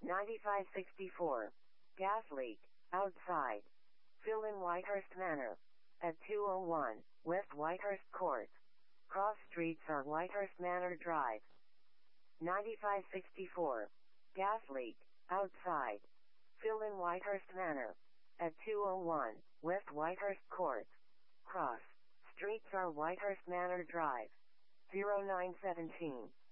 9564. Gas leak. Outside. Fill in Whitehurst Manor. At 201 West Whitehurst Court. Cross streets are Whitehurst Manor Drive. 9564. Gas leak. Outside. Fill in Whitehurst Manor. At 201 West Whitehurst Court. Cross streets are Whitehurst Manor Drive. 0917.